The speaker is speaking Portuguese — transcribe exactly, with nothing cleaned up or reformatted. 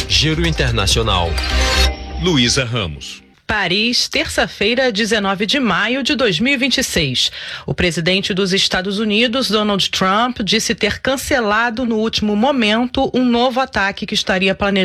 Giro Internacional. Luísa Ramos. Paris, terça-feira, dezenove de maio de dois mil e vinte e seis. O presidente dos Estados Unidos, Donald Trump, disse ter cancelado no último momento um novo ataque que estaria planejado